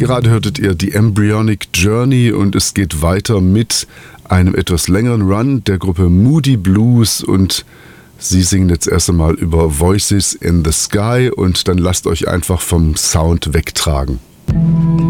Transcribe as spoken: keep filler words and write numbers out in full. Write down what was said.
Gerade hörtet ihr die Embryonic Journey und es geht weiter mit einem etwas längeren Run der Gruppe Moody Blues und sie singen jetzt erst einmal über Voices in the Sky und dann lasst euch einfach vom Sound wegtragen.